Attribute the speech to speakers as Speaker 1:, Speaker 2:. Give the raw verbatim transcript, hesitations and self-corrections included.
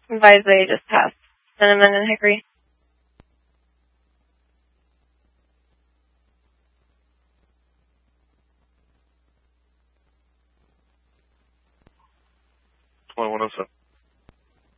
Speaker 1: Advise they just passed Cinnamon and Hickory.
Speaker 2: twenty-one oh seven.